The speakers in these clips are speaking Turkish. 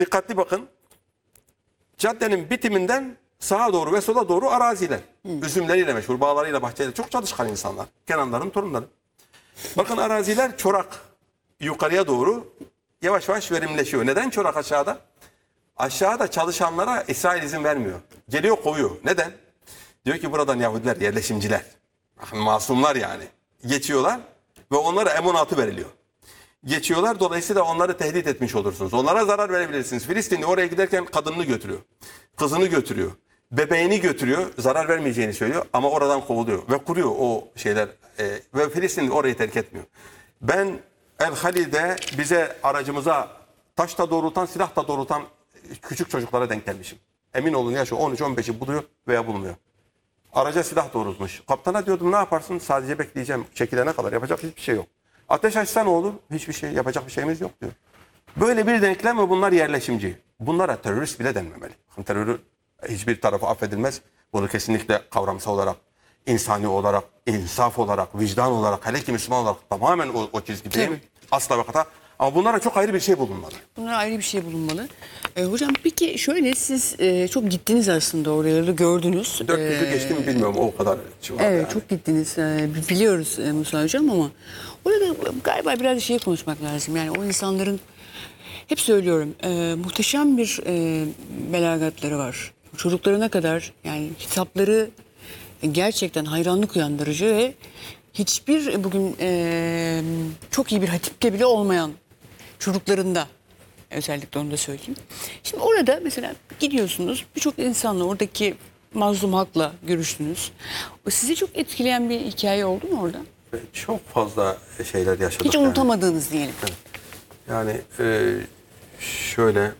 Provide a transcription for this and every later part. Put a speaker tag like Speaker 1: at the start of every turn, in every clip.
Speaker 1: Dikkatli bakın. Caddenin bitiminden sağa doğru ve sola doğru araziler. Üzümleriyle meşhur, bağlarıyla, bahçeleriyle. Çok çalışkan insanlar. Kenanların torunları. Bakın araziler çorak. Yukarıya doğru yavaş yavaş verimleşiyor. Neden çorak aşağıda? Aşağıda çalışanlara İsrail izin vermiyor. Geliyor kovuyor. Neden? Diyor ki buradan Yahudiler, yerleşimciler. Masumlar yani. Geçiyorlar ve onlara emunatı veriliyor. Geçiyorlar, dolayısıyla onları tehdit etmiş olursunuz. Onlara zarar verebilirsiniz. Filistinli oraya giderken kadınını götürüyor. Kızını götürüyor. Bebeğini götürüyor. Zarar vermeyeceğini söylüyor ama oradan kovuluyor. Ve kuruyor o şeyler. Ve Filistinli orayı terk etmiyor. Ben El Halil'de bize aracımıza taş da doğrultan, silah da doğrultan küçük çocuklara denk gelmişim. Emin olun yaşı 13-15'i buluyor veya bulmuyor. Araca silah doğrultmuş. Kaptana diyordum ne yaparsın? Sadece bekleyeceğim. Çekilene kadar yapacak hiçbir şey yok. Ateş açsa ne olur? Hiçbir şey yapacak bir şeyimiz yok diyor. Böyle bir denklem ve bunlar yerleşimci. Bunlara terörist bile denmemeli. Terörü hiçbir tarafı affedilmez. Bunu kesinlikle kavramsal olarak, insani olarak, insaf olarak, vicdan olarak, hele ki Müslüman olarak tamamen o çizgideyim. Asla ve kata. Ama bunlara çok ayrı bir şey bulunmalı.
Speaker 2: Bunlara ayrı bir şey bulunmalı. Hocam peki şöyle siz çok gittiniz aslında oraları gördünüz.
Speaker 1: 400'ü geçti mi bilmiyorum o kadar civarı.
Speaker 2: Evet
Speaker 1: yani.
Speaker 2: çok gittiniz. Biliyoruz Musa Hocam ama orada galiba biraz da şey konuşmak lazım. Yani o insanların hep söylüyorum muhteşem bir belagatları var. Çocuklarına kadar yani kitapları gerçekten hayranlık uyandırıcı ve hiçbir bugün çok iyi bir hatipte bile olmayan çocuklarında özellikle onu da söyleyeyim. Şimdi orada mesela gidiyorsunuz birçok insanla oradaki mazlum halkla görüştünüz. Sizi çok etkileyen bir hikaye oldu mu orada?
Speaker 1: Çok fazla şeyler yaşadık.
Speaker 2: Hiç unutamadığınız diyelim.
Speaker 1: Yani şöyle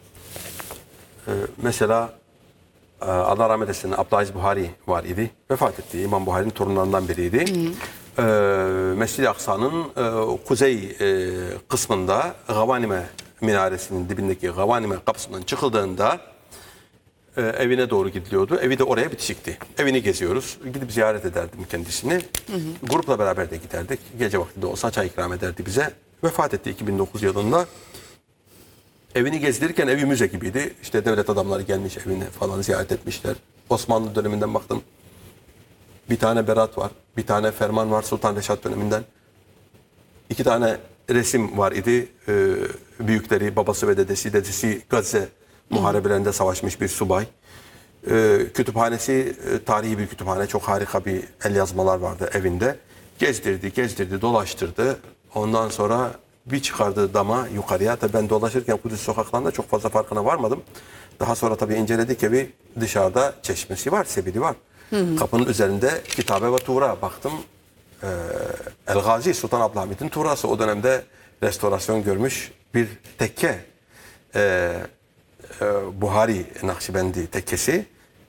Speaker 1: mesela Allah rahmet eylesin Abdülaziz Buhari var idi. Vefat etti. İmam Buhari'nin torunlarından biriydi. Mescid-i Aksa'nın kuzey kısmında Gavanime minaresinin dibindeki Gavanime kapısından çıkıldığında evine doğru gidiliyordu. Evi de oraya bitişikti. Evini geziyoruz. Gidip ziyaret ederdim kendisini. Grupla beraber de giderdik. Gece vakti de olsa çay ikram ederdi bize. Vefat etti 2009 yılında. Evini gezdirirken evi müze gibiydi. İşte devlet adamları gelmiş evine falan ziyaret etmişler. Osmanlı döneminden baktım. Bir tane berat var. Bir tane ferman var Sultan Reşat döneminden. 2 tane resim var idi. Büyükleri, babası ve dedesi. Dedesi Gazze muharebelerinde savaşmış bir subay. Kütüphanesi tarihi bir kütüphane. Çok harika bir el yazmalar vardı evinde. Gezdirdi, dolaştırdı. Ondan sonra bir çıkardığı dama yukarıya. Tabii ben dolaşırken Kudüs sokaklarında çok fazla farkına varmadım. Daha sonra tabii inceledik evi. Dışarıda çeşmesi var, sebili var. Kapının üzerinde Kitabe ve Tuğra baktım. El Gazi Sultan Abdülhamid'in Tuğrası o dönemde restorasyon görmüş bir tekke. Buhari Nakşibendi tekkesi.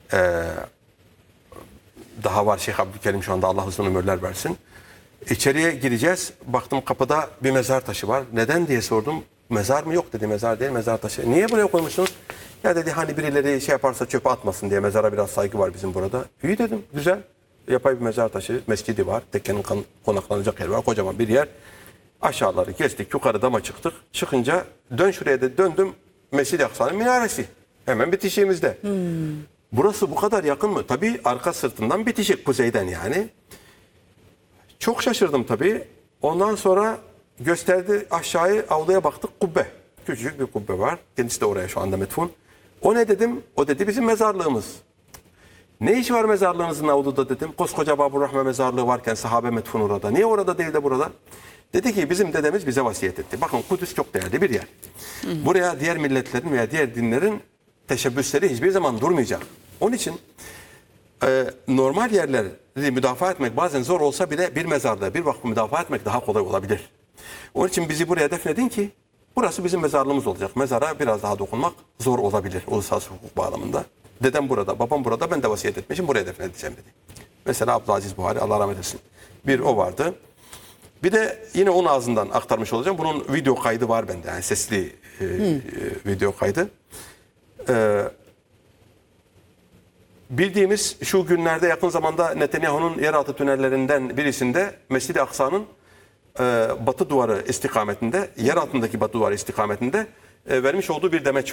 Speaker 1: Daha var Şeyh Abdülkerim şu anda Allah uzun ömürler versin. İçeriye gireceğiz. Baktım kapıda bir mezar taşı var. Neden diye sordum. Mezar mı? Yok dedi. Mezar değil, mezar taşı. Niye buraya koymuşsunuz? Ya dedi hani birileri şey yaparsa çöpe atmasın diye. Mezara biraz saygı var bizim burada. İyi dedim. Güzel. Yapay bir mezar taşı. Mescidi var. Tekkenin konaklanacak yer var. Kocaman bir yer. Aşağıları geçtik. Yukarı dama çıktık. Çıkınca dön şuraya da döndüm. Mescid-i Aksa'nın minaresi. Hemen bitişiğimizde. Burası bu kadar yakın mı? Tabii arka sırtından bitişik. Kuzeyden yani. Çok şaşırdım tabii. Ondan sonra gösterdi aşağıya avluya baktık kubbe. Küçücük bir kubbe var. Kendisi de oraya şu anda metfun. O ne dedim? O dedi bizim mezarlığımız. Ne iş var mezarlığınızın avluda dedim. Koskoca Baburrahme mezarlığı varken sahabe metfun orada. Niye orada değil de burada? Dedi ki bizim dedemiz bize vasiyet etti. Bakın Kudüs çok değerli bir yer. Buraya diğer milletlerin veya diğer dinlerin teşebbüsleri hiçbir zaman durmayacak. Onun için normal yerleri müdafaa etmek bazen zor olsa bile bir mezarda bir vakfı müdafaa etmek daha kolay olabilir. Onun için bizi buraya defnedin ki burası bizim mezarlığımız olacak. Mezara biraz daha dokunmak zor olabilir uluslararası hukuk bağlamında. Dedem burada, babam burada, ben de vasiyet etmişim buraya defnedeceğim dedi. Mesela Abdülaziz Buhari Allah rahmet eylesin. Bir o vardı. Bir de yine onun ağzından aktarmış olacağım. Bunun video kaydı var bende yani sesli video kaydı. Bildiğimiz şu günlerde yakın zamanda Netanyahu'nun yeraltı tünellerinden birisinde Mescid-i Aksa'nın batı duvarı istikametinde, yer altındaki batı duvarı istikametinde vermiş olduğu bir demeç var.